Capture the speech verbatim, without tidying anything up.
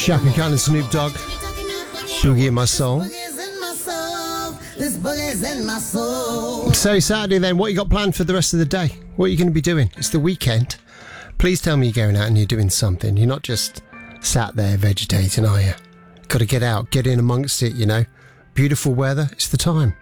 Shaka Khan and Snoop Dogg, Boogie in My Soul. So Saturday then, what you got planned for the rest of the day? What are you going to be doing? It's the weekend. Please tell me you're going out and you're doing something. You're not just sat there vegetating, are you? Got to get out, get in amongst it, you know. Beautiful weather, it's the time.